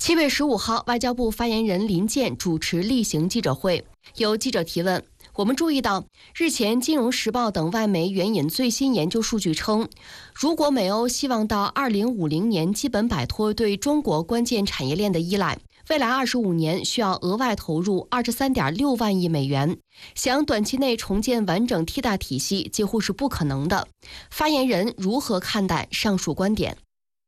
7月15号，外交部发言人林健主持例行记者会，有记者提问。我们注意到，日前《金融时报》等外媒援引最新研究数据称，如果美欧希望到2050年基本摆脱对中国关键产业链的依赖，未来25年需要额外投入23.6万亿美元，想短期内重建完整替代体系几乎是不可能的。发言人如何看待上述观点？